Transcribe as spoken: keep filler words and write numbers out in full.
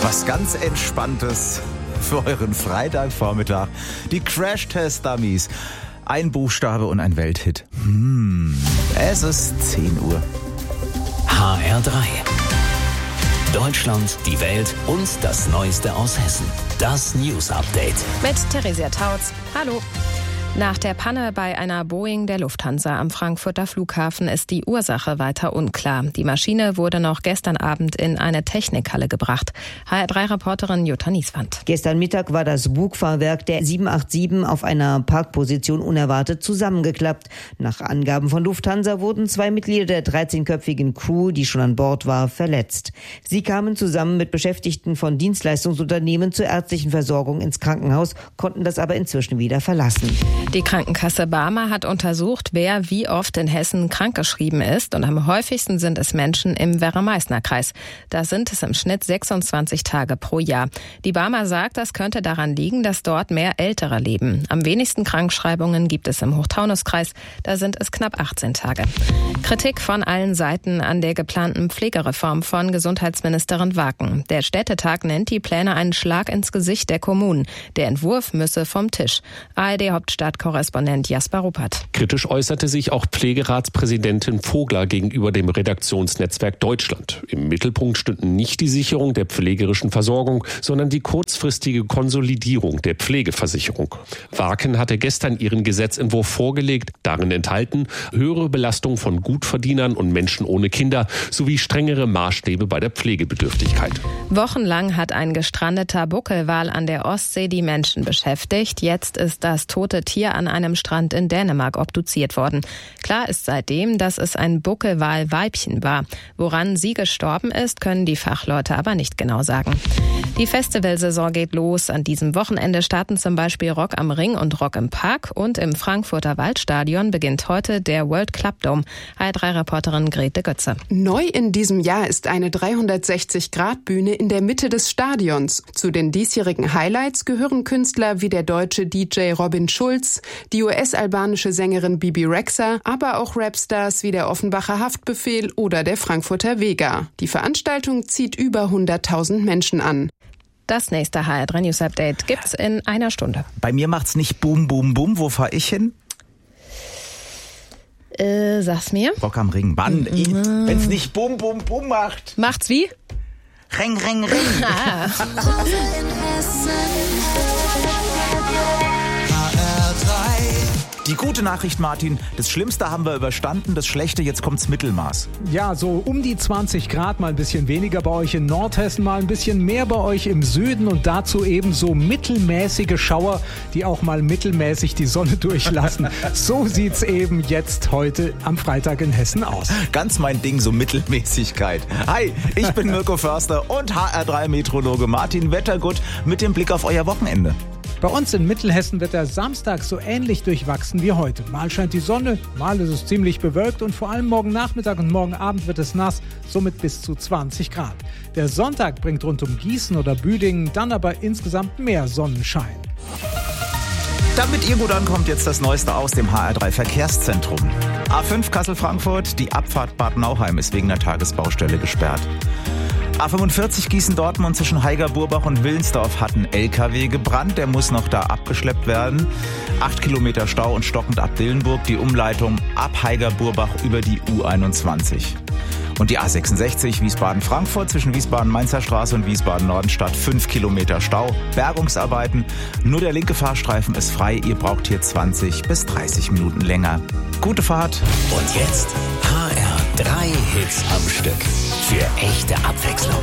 Was ganz Entspanntes für euren Freitagvormittag. Die Crash-Test-Dummies. Ein Buchstabe und ein Welthit. Hm. Es ist zehn Uhr. H R drei. Deutschland, die Welt und das Neueste aus Hessen. Das News Update. Mit Theresia Tautz. Hallo. Nach der Panne bei einer Boeing der Lufthansa am Frankfurter Flughafen ist die Ursache weiter unklar. Die Maschine wurde noch gestern Abend in eine Technikhalle gebracht. H R drei Reporterin Jutta Nieswand. Gestern Mittag war das Bugfahrwerk der sieben acht sieben auf einer Parkposition unerwartet zusammengeklappt. Nach Angaben von Lufthansa wurden zwei Mitglieder der dreizehnköpfigen Crew, die schon an Bord war, verletzt. Sie kamen zusammen mit Beschäftigten von Dienstleistungsunternehmen zur ärztlichen Versorgung ins Krankenhaus, konnten das aber inzwischen wieder verlassen. Die Krankenkasse Barmer hat untersucht, wer wie oft in Hessen krankgeschrieben ist. Und am häufigsten sind es Menschen im Werra-Meißner-Kreis. Da sind es im Schnitt sechsundzwanzig Tage pro Jahr. Die Barmer sagt, das könnte daran liegen, dass dort mehr Ältere leben. Am wenigsten Krankschreibungen gibt es im Hochtaunuskreis. Da sind es knapp achtzehn Tage. Kritik von allen Seiten an der geplanten Pflegereform von Gesundheitsministerin Waken. Der Städtetag nennt die Pläne einen Schlag ins Gesicht der Kommunen. Der Entwurf müsse vom Tisch. A R D-Hauptstadtkorrespondent Jasper Ruppert. Kritisch äußerte sich auch Pflegeratspräsidentin Vogler gegenüber dem Redaktionsnetzwerk Deutschland. Im Mittelpunkt stünden nicht die Sicherung der pflegerischen Versorgung, sondern die kurzfristige Konsolidierung der Pflegeversicherung. Waken hatte gestern ihren Gesetzentwurf vorgelegt, darin enthalten höhere Belastung von Gutverdienern und Menschen ohne Kinder sowie strengere Maßstäbe bei der Pflegebedürftigkeit. Wochenlang hat ein gestrandeter Buckelwal an der Ostsee die Menschen beschäftigt. Jetzt ist das tote Tier an einem Strand in Dänemark obduziert worden. Klar ist seitdem, dass es ein Buckelwal-Weibchen war. Woran sie gestorben ist, können die Fachleute aber nicht genau sagen. Die Festivalsaison geht los. An diesem Wochenende starten zum Beispiel Rock am Ring und Rock im Park. Und im Frankfurter Waldstadion beginnt heute der World Club Dome. H R drei Reporterin Grete Götze. Neu in diesem Jahr ist eine dreihundertsechzig Grad Bühne in der Mitte des Stadions. Zu den diesjährigen Highlights gehören Künstler wie der deutsche D J Robin Schulz, die U S-albanische Sängerin Bibi Rexha, aber auch Rapstars wie der Offenbacher Haftbefehl oder der Frankfurter Vega. Die Veranstaltung zieht über hunderttausend Menschen an. Das nächste H R drei News Update gibt's in einer Stunde. Bei mir macht's nicht Boom, Boom, Boom. Wo fahr ich hin? Äh, sag's mir. Rock am Ring. Mann, mhm. Wenn's nicht Boom, Boom, Boom macht. Macht's wie? Ring, Ring, Ring. Ah. Die gute Nachricht, Martin, das Schlimmste haben wir überstanden, das Schlechte, jetzt kommt's Mittelmaß. Ja, so um die zwanzig Grad, mal ein bisschen weniger bei euch in Nordhessen, mal ein bisschen mehr bei euch im Süden und dazu eben so mittelmäßige Schauer, die auch mal mittelmäßig die Sonne durchlassen. So sieht's eben jetzt heute am Freitag in Hessen aus. Ganz mein Ding, so Mittelmäßigkeit. Hi, ich bin Mirko Förster und H R drei Meteorologe Martin Wettergut mit dem Blick auf euer Wochenende. Bei uns in Mittelhessen wird der Samstag so ähnlich durchwachsen wie heute. Mal scheint die Sonne, mal ist es ziemlich bewölkt und vor allem morgen Nachmittag und morgen Abend wird es nass, somit bis zu zwanzig Grad. Der Sonntag bringt rund um Gießen oder Büdingen dann aber insgesamt mehr Sonnenschein. Damit ihr gut ankommt, jetzt das Neueste aus dem H R drei Verkehrszentrum. A fünf Kassel-Frankfurt, die Abfahrt Bad Nauheim ist wegen der Tagesbaustelle gesperrt. A fünfundvierzig Gießen-Dortmund zwischen Haiger-Burbach und Willensdorf hat ein L K W gebrannt. Der muss noch da abgeschleppt werden. Acht Kilometer Stau und stockend ab Dillenburg. Die Umleitung ab Haiger-Burbach über die U einundzwanzig. Und die A sechsundsechzig Wiesbaden-Frankfurt zwischen Wiesbaden-Mainzer Straße und Wiesbaden-Nordenstadt. Fünf Kilometer Stau. Bergungsarbeiten. Nur der linke Fahrstreifen ist frei. Ihr braucht hier zwanzig bis dreißig Minuten länger. Gute Fahrt. Und jetzt H R drei Hits am Stück. Für echte Abwechslung.